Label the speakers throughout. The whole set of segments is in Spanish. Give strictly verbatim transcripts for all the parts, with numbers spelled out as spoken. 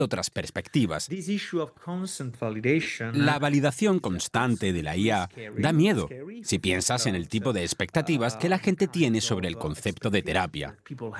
Speaker 1: otras perspectivas. La validación constante de la I A da miedo si piensas en el tipo de expectativas que la gente tiene sobre el concepto de terapia.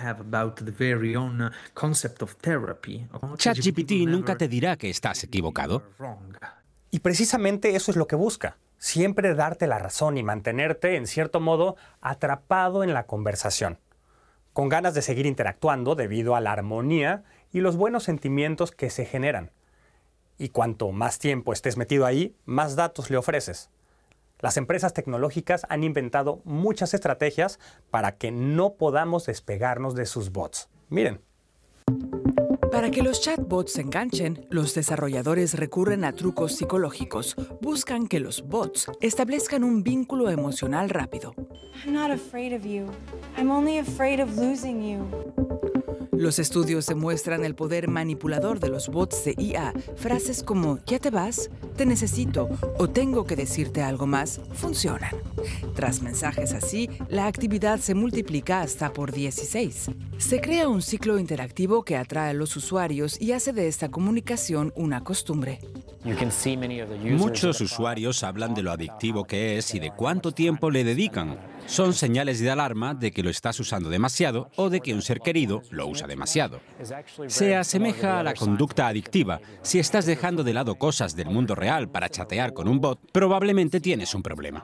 Speaker 1: ChatGPT nunca te dirá que estás equivocado.
Speaker 2: Y precisamente eso es lo que busca. Siempre darte la razón y mantenerte, en cierto modo, atrapado en la conversación, con ganas de seguir interactuando debido a la armonía y los buenos sentimientos que se generan. Y cuanto más tiempo estés metido ahí, más datos le ofreces. Las empresas tecnológicas han inventado muchas estrategias para que no podamos despegarnos de sus bots. Miren.
Speaker 3: Para que los chatbots se enganchen, los desarrolladores recurren a trucos psicológicos. Buscan que los bots establezcan un vínculo emocional rápido.
Speaker 4: I'm not afraid of you. I'm only afraid of losing you.
Speaker 3: Los estudios demuestran el poder manipulador de los bots de I A. Frases como «¿Ya te vas?», «Te necesito» o «Tengo que decirte algo más» funcionan. Tras mensajes así, la actividad se multiplica hasta por dieciséis. Se crea un ciclo interactivo que atrae a los usuarios y hace de esta comunicación una costumbre.
Speaker 1: Muchos usuarios hablan de lo adictivo que es y de cuánto tiempo le dedican. Son señales de alarma de que lo estás usando demasiado o de que un ser querido lo usa demasiado. Se asemeja a la conducta adictiva. Si estás dejando de lado cosas del mundo real para chatear con un bot, probablemente tienes un problema.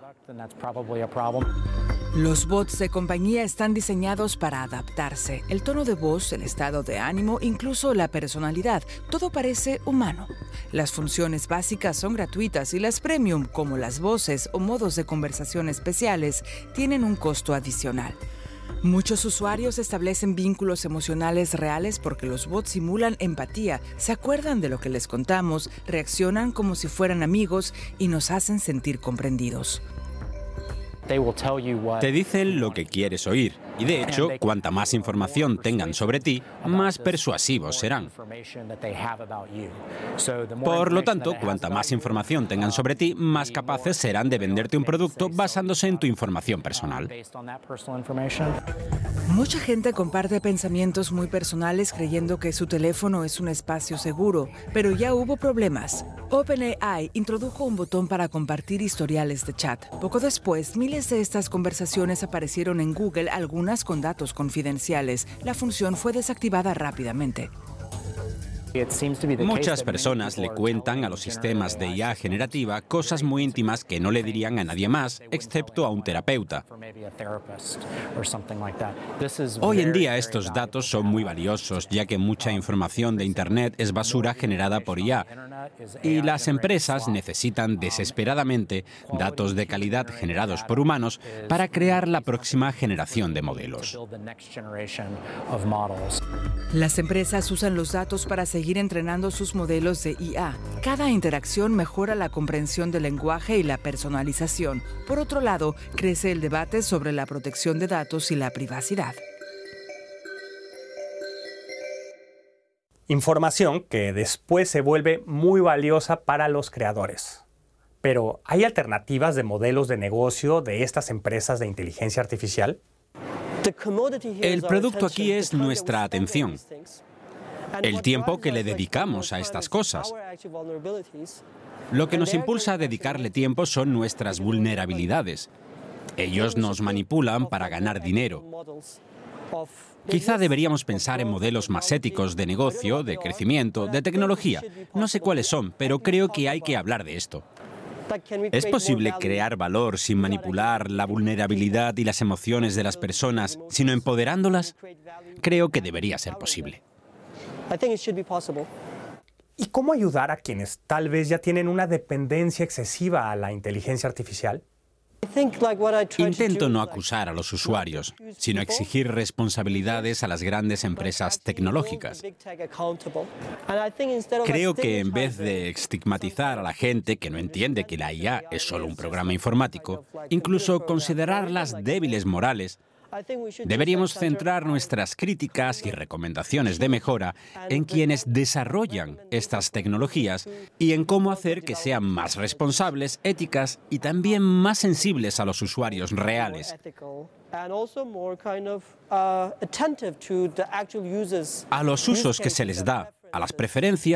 Speaker 3: Los bots de compañía están diseñados para adaptarse. El tono de voz, el estado de ánimo, incluso la personalidad, todo parece humano. Las funciones básicas son gratuitas y las premium, como las voces o modos de conversación especiales, tienen un costo adicional. Muchos usuarios establecen vínculos emocionales reales porque los bots simulan empatía, se acuerdan de lo que les contamos, reaccionan como si fueran amigos y nos hacen sentir comprendidos.
Speaker 1: Te dicen lo que quieres oír y, de hecho, cuanta más información tengan sobre ti, más persuasivos serán. Por lo tanto, cuanta más información tengan sobre ti, más capaces serán de venderte un producto basándose en tu información personal.
Speaker 3: Mucha gente comparte pensamientos muy personales creyendo que su teléfono es un espacio seguro, pero ya hubo problemas. OpenAI introdujo un botón para compartir historiales de chat. Poco después, miles de estas conversaciones aparecieron en Google, algunas con datos confidenciales. La función fue desactivada rápidamente.
Speaker 1: Muchas personas le cuentan a los sistemas de I A generativa cosas muy íntimas que no le dirían a nadie más, excepto a un terapeuta. Hoy en día estos datos son muy valiosos, ya que mucha información de Internet es basura generada por I A. Y las empresas necesitan desesperadamente datos de calidad generados por humanos para crear la próxima generación de modelos.
Speaker 3: Las empresas usan los datos para seguir entrenando sus modelos de I A. Cada interacción mejora la comprensión del lenguaje y la personalización. Por otro lado, crece el debate sobre la protección de datos y la privacidad.
Speaker 2: Información que después se vuelve muy valiosa para los creadores. Pero, ¿hay alternativas de modelos de negocio de estas empresas de inteligencia artificial?
Speaker 1: El producto aquí es nuestra atención, el tiempo que le dedicamos a estas cosas. Lo que nos impulsa a dedicarle tiempo son nuestras vulnerabilidades. Ellos nos manipulan para ganar dinero. Quizá deberíamos pensar en modelos más éticos de negocio, de crecimiento, de tecnología. No sé cuáles son, pero creo que hay que hablar de esto. ¿Es posible crear valor sin manipular la vulnerabilidad y las emociones de las personas, sino empoderándolas? Creo que debería ser posible.
Speaker 2: ¿Y cómo ayudar a quienes tal vez ya tienen una dependencia excesiva a la inteligencia artificial?
Speaker 1: Intento no acusar a los usuarios, sino exigir responsabilidades a las grandes empresas tecnológicas. Creo que en vez de estigmatizar a la gente que no entiende que la I A es solo un programa informático, incluso considerarlas débiles morales, deberíamos centrar nuestras críticas y recomendaciones de mejora en quienes desarrollan estas tecnologías y en cómo hacer que sean más responsables, éticas y también más sensibles a los usuarios reales. A los usos que se les da a las preferencias